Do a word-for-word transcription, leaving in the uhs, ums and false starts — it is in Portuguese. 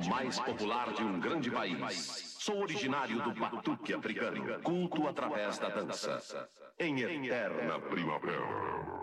mais popular de um grande país. Sou originário do batuque africano, culto através da dança. Em eterna primavera.